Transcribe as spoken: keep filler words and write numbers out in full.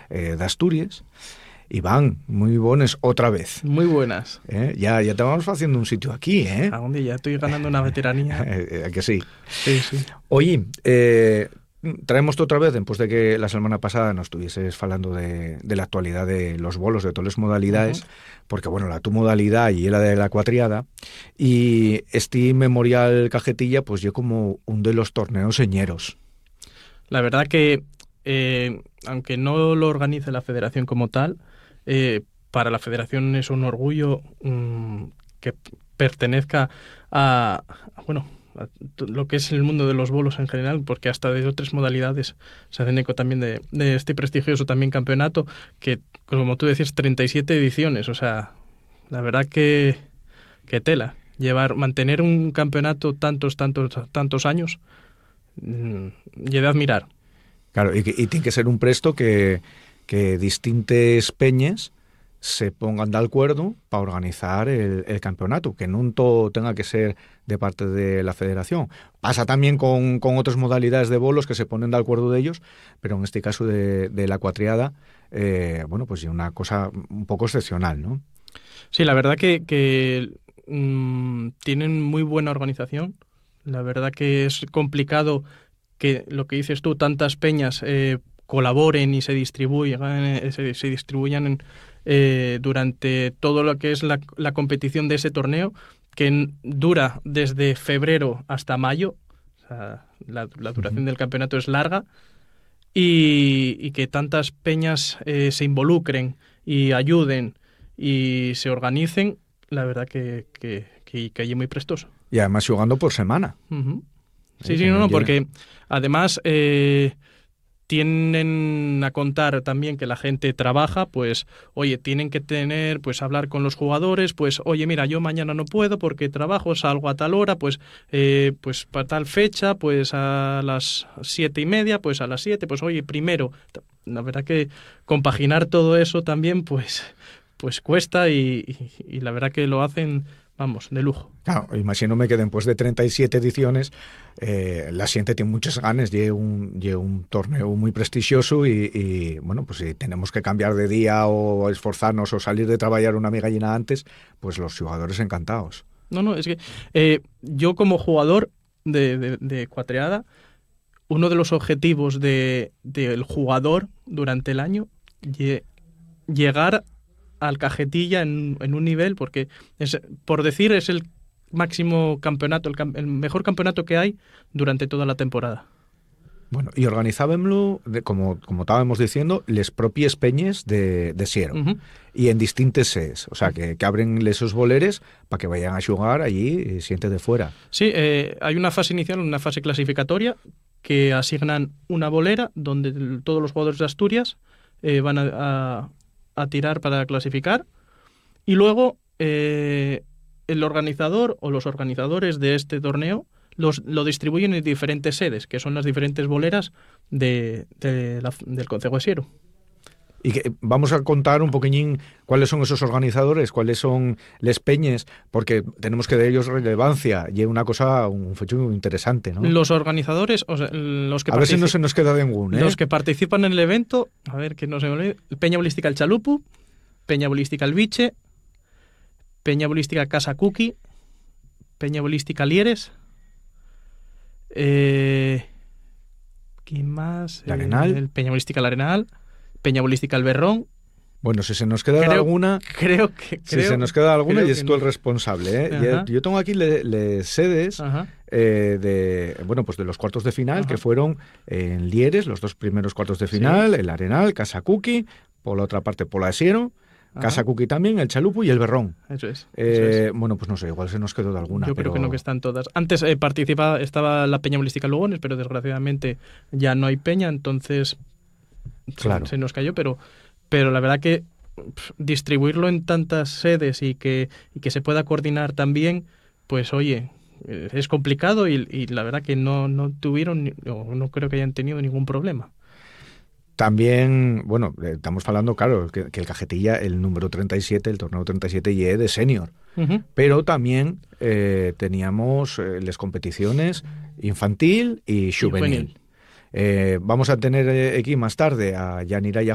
eh, de Asturias. Iván, muy buenas otra vez. Muy buenas. ¿Eh? Ya, ya te vamos haciendo un sitio aquí, ¿eh? ¿A dónde ya estoy ganando una veteranía? ¿A que sí? Sí, sí. Oye, eh, traemos otra vez, después de que la semana pasada nos estuvieses hablando de, de la actualidad de los bolos, de todas las modalidades, uh-huh. porque, bueno, la tu modalidad y la de la cuatriada, y este Memorial Cajetilla, pues yo como un de los torneos señeros. La verdad que, eh, aunque no lo organice la federación como tal, eh, para la federación es un orgullo mmm, que pertenezca a, a, bueno, a lo que es el mundo de los bolos en general, porque hasta de otras modalidades se hacen eco también de, de este prestigioso también campeonato, que, como tú decías, treinta y siete ediciones, o sea, la verdad que, que tela. Llevar, mantener un campeonato tantos, tantos, tantos años, mmm, y de admirar. Claro, y, y tiene que ser un presto que, que distintas peñas se pongan de acuerdo para organizar el, el campeonato, que no todo tenga que ser de parte de la federación. Pasa también con, con otras modalidades de bolos que se ponen de acuerdo de ellos, pero en este caso de, de la cuatriada, eh, bueno, pues es una cosa un poco excepcional, ¿no? Sí, la verdad que, que mmm, tienen muy buena organización. La verdad que es complicado que lo que dices tú, tantas peñas eh, colaboren y se distribuyan, eh, se, se distribuyan en, eh, durante todo lo que es la, la competición de ese torneo, que en, dura desde febrero hasta mayo. O sea, la, la duración uh-huh. del campeonato es larga, y, y que tantas peñas eh, se involucren y ayuden y se organicen, la verdad que, que, que, que hay muy prestoso. Y además jugando por semana. Uh-huh. Sí, sí, no, no, porque además eh, tienen a contar también que la gente trabaja, pues, oye, tienen que tener, pues, hablar con los jugadores, pues, oye, mira, yo mañana no puedo porque trabajo, salgo a tal hora, pues, eh, pues, para tal fecha, pues, a las siete y media, pues, a las siete, pues, oye, primero, la verdad que compaginar todo eso también, pues, pues cuesta y, y, y la verdad que lo hacen, vamos, de lujo. Claro, imagínome que después de treinta y siete ediciones eh, la gente tiene muchas ganas, lleva un, un torneo muy prestigioso y, y bueno, pues si tenemos que cambiar de día o esforzarnos o salir de trabajar una migallina antes, pues los jugadores encantados. No, no, es que eh, yo como jugador de, de, de cuatriada, uno de los objetivos de, del jugador durante el año es llegar al Cajetilla en, en un nivel, porque es, por decir, es el máximo campeonato, el, el mejor campeonato que hay durante toda la temporada. Bueno, y organizábamelo, de, como, como estábamos diciendo, les propias peñes de, de Siero, uh-huh. y en distintas sedes, o sea, que, que abren esos boleres para que vayan a jugar allí, siente de fuera. Sí, eh, hay una fase inicial, una fase clasificatoria, que asignan una bolera donde todos los jugadores de Asturias eh, van a, a, a tirar para clasificar, y luego eh, el organizador o los organizadores de este torneo los, lo distribuyen en diferentes sedes, que son las diferentes boleras de, de la, del concejo de Siero. Y que vamos a contar un poquillín cuáles son esos organizadores, cuáles son les peñes, porque tenemos que de ellos relevancia y es una cosa, un fecho interesante, ¿no? Los organizadores, o sea, los que a ver si no se nos queda ningún, ¿eh? Los que participan en el evento, a ver que no se me olvide, Peña Bolística El Chalupu, Peña Bolística El Biche, Peña Bolística Casa Cookie, Peña Bolística Lieres, eh, ¿quién más? La Arenal. Eh, el Peña Bolística El Arenal, Peña Bolística El Berrón. Bueno, si se nos queda creo, alguna, creo que si creo, se nos queda alguna y es tú no. el responsable, ¿eh? Yo, yo tengo aquí les le sedes eh, de, bueno, pues de los cuartos de final. Ajá. Que fueron en Lieres, los dos primeros cuartos de final, sí. El Arenal, Casa Cookie, por la otra parte Pola de Siero, Casa Cookie también, el Chalupu y el Berrón. Eso es, eh, eso es. Bueno, pues no sé, igual se nos quedó de alguna. Yo pero... creo que no, que están todas. Antes eh, participaba, estaba la Peña Bolística Lugones, pero desgraciadamente ya no hay peña, entonces claro. se, se nos cayó, pero, pero la verdad que pff, distribuirlo en tantas sedes y que, y que se pueda coordinar también, pues oye, eh, es complicado y, y la verdad que no, no tuvieron, o no creo que hayan tenido ningún problema. También, bueno, estamos hablando, claro, que, que el Cajetilla, el número treinta y siete, el torneo treinta y siete, y es de senior. Uh-huh. Pero también eh, teníamos eh, las competiciones infantil y juvenil. juvenil. Eh, vamos a tener eh, aquí más tarde a Yanira y a